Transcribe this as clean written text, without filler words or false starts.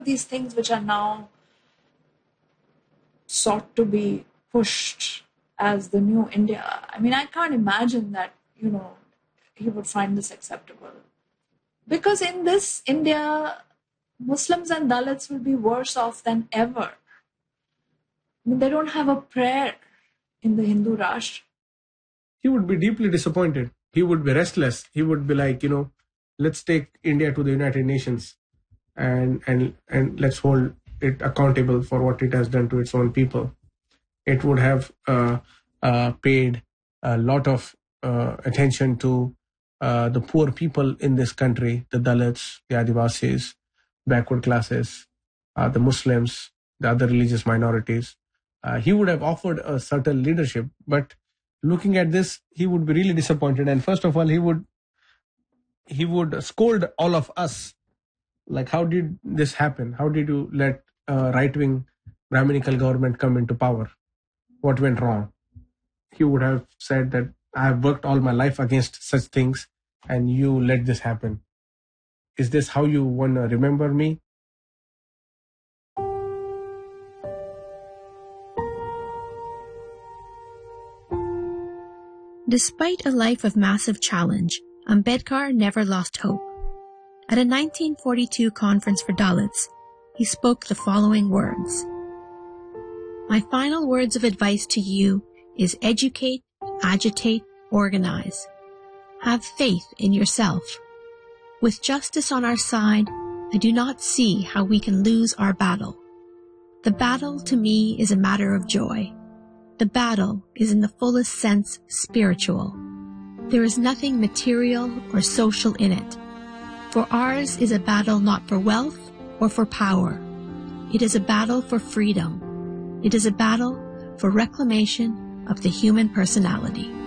these things which are now sought to be pushed as the new India. I mean, I can't imagine that, he would find this acceptable. Because in this India, Muslims and Dalits will be worse off than ever. I mean, they don't have a prayer in the Hindu Rashtra. He would be deeply disappointed. He would be restless. He would be like, let's take India to the United Nations and let's hold it accountable for what it has done to its own people. It would have paid a lot of attention to the poor people in this country, the Dalits, the Adivasis, backward classes, the Muslims, the other religious minorities. He would have offered a certain leadership, but looking at this, he would be really disappointed. And first of all, he would scold all of us. Like, how did this happen? How did you let a right-wing Brahminical government come into power? What went wrong? He would have said that I have worked all my life against such things and you let this happen. Is this how you want to remember me? Despite a life of massive challenge, Ambedkar never lost hope. At a 1942 conference for Dalits, he spoke the following words. My final words of advice to you is educate, agitate, organize. Have faith in yourself. With justice on our side, I do not see how we can lose our battle. The battle to me is a matter of joy. The battle is in the fullest sense spiritual. There is nothing material or social in it. For ours is a battle not for wealth or for power. It is a battle for freedom. It is a battle for reclamation of the human personality.